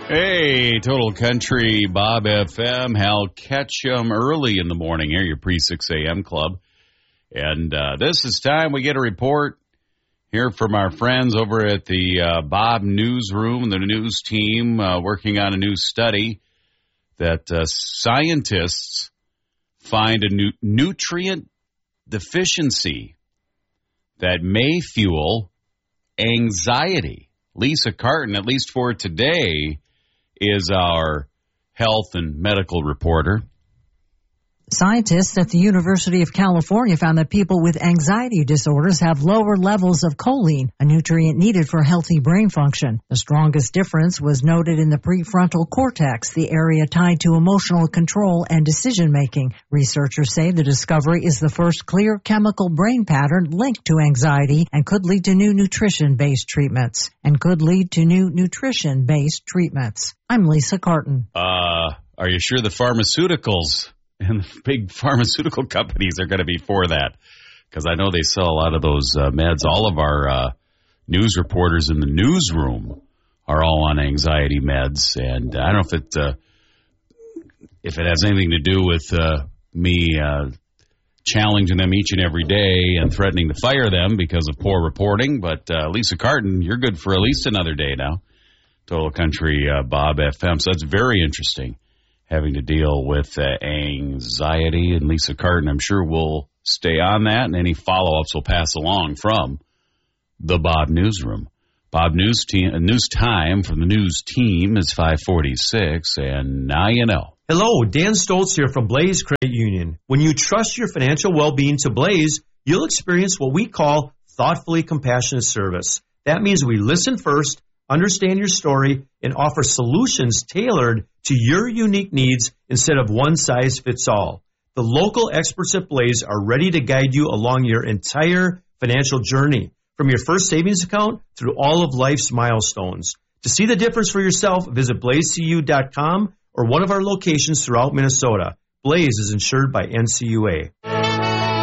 Hey, Total Country, Bob FM, Hal Ketchum, early in the morning here, your pre-6 a.m. club. And this is time we get a report here from our friends over at the Bob Newsroom, the news team, working on a new study that scientists find a nutrient deficiency that may fuel anxiety. Lisa Carton, at least for today, is our health and medical reporter. Scientists at the University of California found that people with anxiety disorders have lower levels of choline, a nutrient needed for healthy brain function. The strongest difference was noted in the prefrontal cortex, the area tied to emotional control and decision-making. Researchers say the discovery is the first clear chemical brain pattern linked to anxiety and could lead to new nutrition-based treatments. I'm Lisa Carton. Are you sure the pharmaceuticals and the big pharmaceutical companies are going to be for that? Because I know they sell a lot of those meds. All of our news reporters in the newsroom are all on anxiety meds. And I don't know if it has anything to do with me challenging them each and every day and threatening to fire them because of poor reporting. But Lisa Carton, you're good for at least another day now. Total Country Bob FM. So that's very interesting, having to deal with anxiety. And Lisa Carton, I'm sure, will stay on that, and any follow-ups will pass along from the Bob Newsroom. Bob News time from the news team is 5:46, and now you know. Hello, Dan Stoltz here from Blaze Credit Union. When you trust your financial well-being to Blaze, you'll experience what we call thoughtfully compassionate service. That means we listen first, understand your story, and offer solutions tailored to your unique needs instead of one size fits all. The local experts at Blaze are ready to guide you along your entire financial journey, from your first savings account through all of life's milestones. To see the difference for yourself, visit blazecu.com or one of our locations throughout Minnesota. Blaze is insured by NCUA.